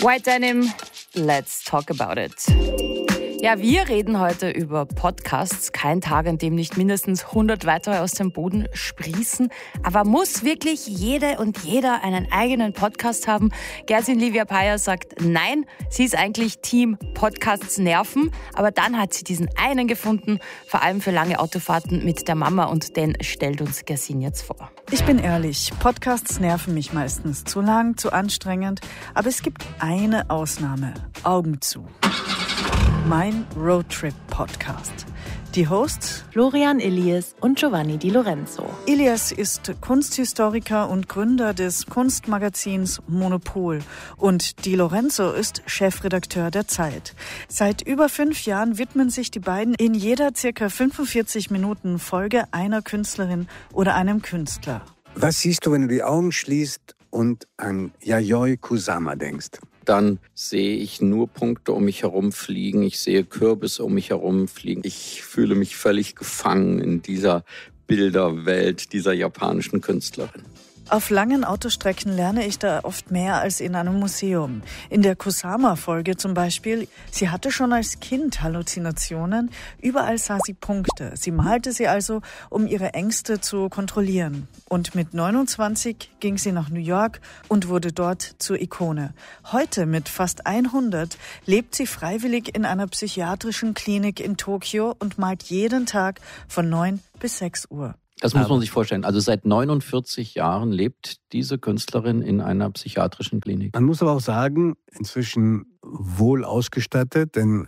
White Denim, let's talk about it. Ja, wir reden heute über Podcasts. Kein Tag, an dem nicht mindestens 100 weitere aus dem Boden sprießen. Aber muss wirklich jede und jeder einen eigenen Podcast haben? Gersin Livia Paya sagt nein, sie ist eigentlich Team Podcasts nerven. Aber dann hat sie diesen einen gefunden, vor allem für lange Autofahrten mit der Mama. Und den stellt uns Gersin jetzt vor. Ich bin ehrlich, Podcasts nerven mich meistens. Zu lang, zu anstrengend. Aber es gibt eine Ausnahme. Augen zu. Mein Roadtrip-Podcast. Die Hosts Florian Ilias und Giovanni Di Lorenzo. Ilias ist Kunsthistoriker und Gründer des Kunstmagazins Monopol und Di Lorenzo ist Chefredakteur der Zeit. Seit über 5 Jahren widmen sich die beiden in jeder ca. 45 Minuten Folge einer Künstlerin oder einem Künstler. Was siehst du, wenn du die Augen schließt und an Yayoi Kusama denkst? Dann sehe ich nur Punkte um mich herum fliegen. Ich sehe Kürbisse um mich herum fliegen. Ich fühle mich völlig gefangen in dieser Bilderwelt dieser japanischen Künstlerin. Auf langen Autostrecken lerne ich da oft mehr als in einem Museum. In der Kusama-Folge zum Beispiel, sie hatte schon als Kind Halluzinationen. Überall sah sie Punkte. Sie malte sie also, um ihre Ängste zu kontrollieren. Und mit 29 ging sie nach New York und wurde dort zur Ikone. Heute mit fast 100 lebt sie freiwillig in einer psychiatrischen Klinik in Tokio und malt jeden Tag von 9 bis 6 Uhr. Das muss man sich vorstellen. Also seit 49 Jahren lebt diese Künstlerin in einer psychiatrischen Klinik. Man muss aber auch sagen, inzwischen wohl ausgestattet, denn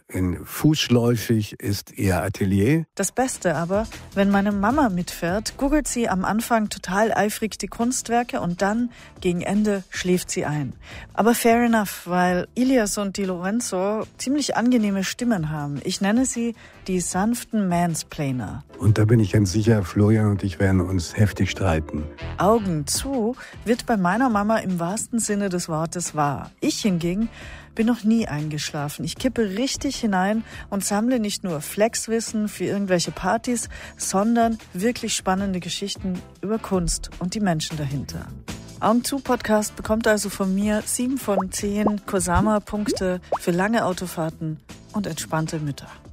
fußläufig ist ihr Atelier. Das Beste aber, wenn meine Mama mitfährt, googelt sie am Anfang total eifrig die Kunstwerke und dann, gegen Ende, schläft sie ein. Aber fair enough, weil Ilias und Di Lorenzo ziemlich angenehme Stimmen haben. Ich nenne sie die sanften Mansplainer. Und da bin ich ganz sicher, Florian und ich werden uns heftig streiten. Augen zu wird bei meiner Mama im wahrsten Sinne des Wortes wahr. Ich hingegen bin noch nie eingeschlafen. Ich kippe richtig hinein und sammle nicht nur Flexwissen für irgendwelche Partys, sondern wirklich spannende Geschichten über Kunst und die Menschen dahinter. Augen zu Podcast bekommt also von mir 7 von 10 Kusama-Punkte für lange Autofahrten und entspannte Mütter.